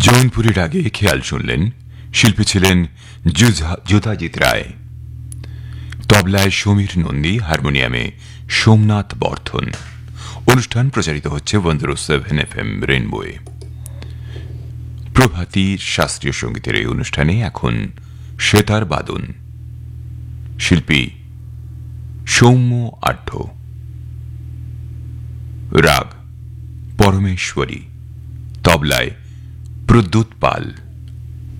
জৌনপুরীর আগে খেয়াল শুনলেন। শিল্পী ছিলেন যুধাজিৎ রায়, তবলায় সমীর নন্দী, হারমোনিয়ামে সোমনাথ বর্ধন। অনুষ্ঠান প্রচারিত হচ্ছে 107 FM রেনবোয়ে। প্রভাতী শাস্ত্রীয় সঙ্গীতের এই অনুষ্ঠানে এখন সেতার বাদন, শিল্পী সৌম্য আঢ্য, রাগ পরমেশ্বরী, তবলায় প্রদ্যুৎ পাল।